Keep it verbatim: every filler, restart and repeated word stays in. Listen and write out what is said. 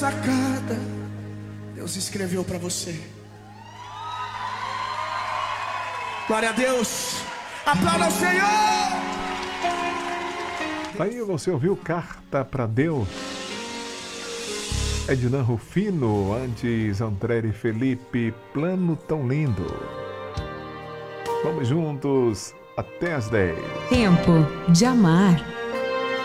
Sacada, Deus escreveu para você. Glória a Deus. Aplauda o Senhor. Aí você ouviu Carta para Deus? Ednan Rufino, antes André e Felipe, Plano Tão Lindo. Vamos juntos até as dez. Tempo de amar.